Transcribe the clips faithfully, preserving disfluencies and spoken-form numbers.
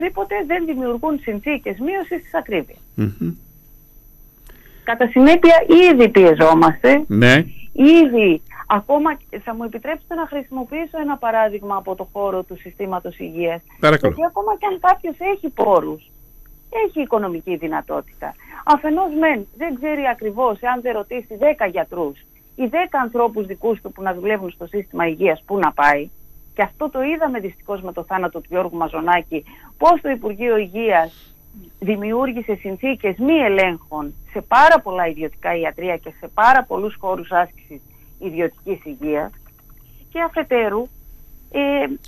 οπωσδήποτε δεν δημιουργούν συνθήκες μείωσης της ακρίβειας. Mm-hmm. Κατά συνέπεια ήδη πιεζόμαστε, ναι. ήδη ακόμα, θα μου επιτρέψετε να χρησιμοποιήσω ένα παράδειγμα από το χώρο του συστήματος υγείας. Παρακαλώ. Γιατί ακόμα και αν κάποιος έχει πόρους, έχει οικονομική δυνατότητα, αφενός μεν δεν ξέρει ακριβώς, εάν δεν ρωτήσει δέκα γιατρούς ή δέκα ανθρώπους δικούς του που να δουλεύουν στο σύστημα υγείας, πού να πάει. Και αυτό το είδαμε δυστυχώς με το θάνατο του Γιώργου Μαζονάκη, πώς το Υπουργείο Υγείας δημιούργησε συνθήκες μη ελέγχων σε πάρα πολλά ιδιωτικά ιατρεία και σε πάρα πολλούς χώρους άσκησης ιδιωτικής υγείας. Και αφετέρου, ε,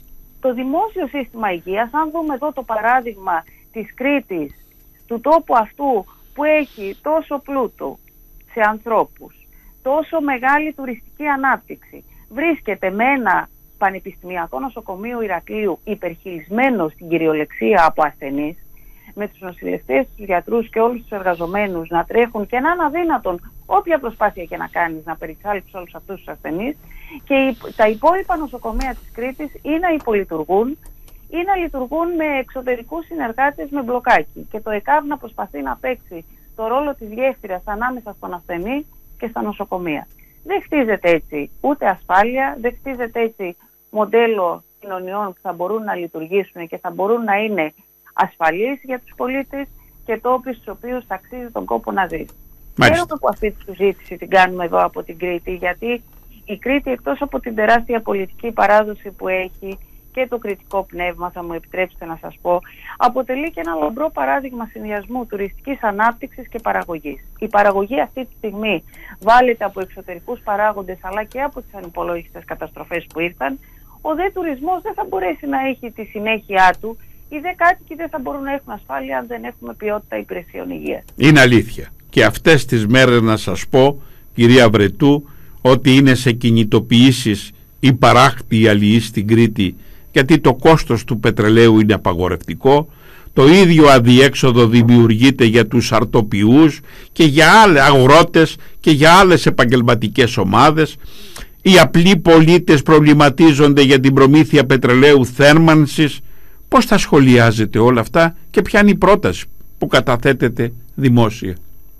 το δημόσιο σύστημα υγείας, αν δούμε εδώ το παράδειγμα της Κρήτης, του τόπου αυτού που έχει τόσο πλούτο σε ανθρώπους, τόσο μεγάλη τουριστική ανάπτυξη, βρίσκεται με ένα πανεπιστημιακό νοσοκομείο Ηρακλείου υπερχειλισμένο στην κυριολεξία από ασθενείς, με τους νοσηλευτές, τους γιατρούς και όλους τους εργαζομένους να τρέχουν και να είναι αδύνατον όποια προσπάθεια και να κάνεις να περιξάλψεις όλους αυτούς τους ασθενείς, και τα υπόλοιπα νοσοκομεία της Κρήτης ή να υπολειτουργούν ή να λειτουργούν με εξωτερικούς συνεργάτες με μπλοκάκι, και το ΕΚΑΒ να προσπαθεί να παίξει το ρόλο της γέφυρας ανάμεσα στον ασθενή και στα νοσοκομεία. Δεν χτίζεται έτσι ούτε ασφάλεια, δεν χτίζεται έτσι μοντέλο κοινωνιών που θα μπορούν να λειτουργήσουν και θα μπορούν να είναι ασφαλείς για τους πολίτες και τόποι στους οποίους θα αξίζει τον κόπο να ζει. Χαίρομαι που αυτή τη συζήτηση την κάνουμε εδώ από την Κρήτη, γιατί η Κρήτη, εκτός από την τεράστια πολιτική παράδοση που έχει και το κριτικό πνεύμα, θα μου επιτρέψετε να σας πω, αποτελεί και ένα λαμπρό παράδειγμα συνδυασμού τουριστικής ανάπτυξης και παραγωγής. Η παραγωγή αυτή τη στιγμή βάλεται από εξωτερικούς παράγοντες αλλά και από τις ανυπολόγιστες καταστροφές που ήρθαν. Ο δε τουρισμός δεν θα μπορέσει να έχει τη συνέχεια του, οι δε κάτοικοι δεν θα μπορούν να έχουν ασφάλεια αν δεν έχουμε ποιότητα υπηρεσιών υγείας. Είναι αλήθεια. Και αυτές τις μέρες να σας πω, κυρία Βρετού, ότι είναι σε κινητοποιήσεις η παράκτη αλληλείς στην Κρήτη, γιατί το κόστος του πετρελαίου είναι απαγορευτικό. Το ίδιο αδιέξοδο δημιουργείται για τους αρτοποιούς και για άλλες αγρότες και για άλλες επαγγελματικές ομάδες. Οι απλοί πολίτες προβληματίζονται για την προμήθεια πετρελαίου θέρμανσης. Πώς θα σχολιάζετε όλα αυτά και ποια είναι η πρόταση που καταθέτεται δημόσια?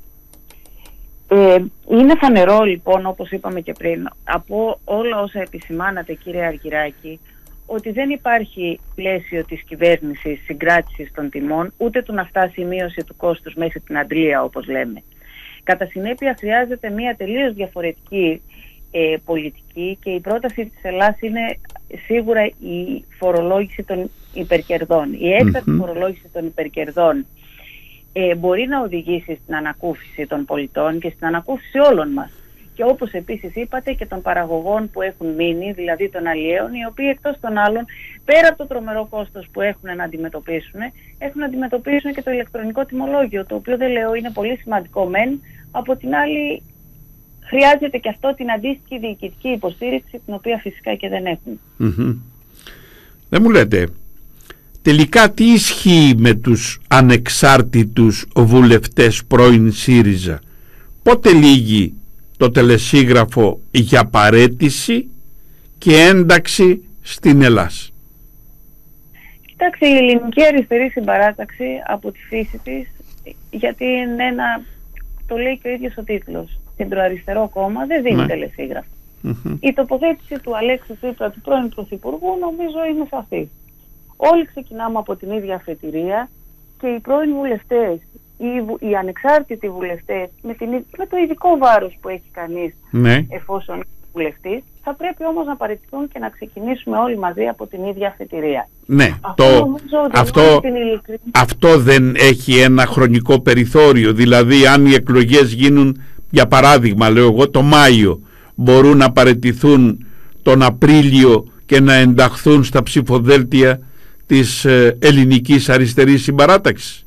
Ε, είναι φανερό λοιπόν, όπως είπαμε και πριν, από όλα όσα επισημάνατε κύριε Αργυράκη, ότι δεν υπάρχει πλαίσιο της κυβέρνησης συγκράτησης των τιμών, ούτε του να φτάσει η μείωση του κόστους μέσα στην αντλία, όπως λέμε. Κατά συνέπεια χρειάζεται μια τελείως διαφορετική ε, πολιτική, και η πρόταση της Ελλάδας είναι σίγουρα η φορολόγηση των υπερκερδών. Η έκτακτη mm-hmm. φορολόγηση των υπερκερδών ε, μπορεί να οδηγήσει στην ανακούφιση των πολιτών και στην ανακούφιση όλων μας. Και όπως επίσης είπατε, και των παραγωγών που έχουν μείνει, δηλαδή των αλλιέων, οι οποίοι εκτός των άλλων, πέρα από το τρομερό κόστος που έχουν να αντιμετωπίσουν, έχουν να αντιμετωπίσουν και το ηλεκτρονικό τιμολόγιο, το οποίο δεν λέω είναι πολύ σημαντικό μεν, από την άλλη χρειάζεται και αυτό την αντίστοιχη διοικητική υποστήριξη, την οποία φυσικά και δεν έχουν. Mm-hmm. Δεν μου λέτε, τελικά τι ισχύει με τους ανεξάρτητους βουλευτές πρώην ΣΥΡΙΖΑ? Πότε λύγει το τελεσίγραφο για παραίτηση και ένταξη στην Ελλάδα? Κοιτάξτε, η ελληνική αριστερή συμπαράταξη από τη φύση της, γιατί είναι ένα, το λέει και ο ίδιος ο τίτλος, κεντροαριστερό κόμμα, δεν δίνει ναι. τελεσίγραφο. Mm-hmm. Η τοποθέτηση του Αλέξη Τσίπρα, του πρώην Πρωθυπουργού, νομίζω είναι σαφή. Όλοι ξεκινάμε από την ίδια αφετηρία, και οι πρώην βουλευτές, οι, οι ανεξάρτητοι βουλευτές, με, την, με το ειδικό βάρος που έχει κανείς ναι. εφόσον είναι βουλευτής, θα πρέπει όμως να παραιτηθούν και να ξεκινήσουμε όλοι μαζί από την ίδια αφετηρία. Ναι, αυτό, το, αυτό, ειλικρινή... αυτό δεν έχει ένα χρονικό περιθώριο. Δηλαδή, αν οι εκλογές γίνουν, για παράδειγμα, λέω εγώ, το Μάιο, μπορούν να παραιτηθούν τον Απρίλιο και να ενταχθούν στα ψηφοδέλτια της ε, ελληνικής αριστερής συμπαράταξης.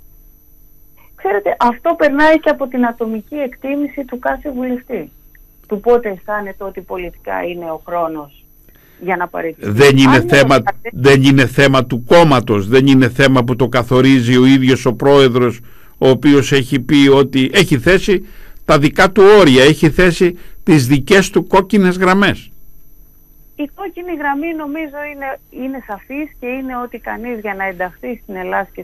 Ξέρετε, αυτό περνάει και από την ατομική εκτίμηση του κάθε βουλευτή. Του πότε αισθάνεται ότι πολιτικά είναι ο χρόνος για να παραιτηθεί. Δεν είναι, θέμα, δεν είναι θέμα του κόμματος, δεν είναι θέμα που το καθορίζει ο ίδιος ο πρόεδρος, ο οποίος έχει πει ότι έχει θέσει τα δικά του όρια, έχει θέσει τις δικές του κόκκινες γραμμές. Η κόκκινη γραμμή νομίζω είναι, είναι σαφής και είναι ότι κανείς για να ενταχθεί στην Ελλάδα και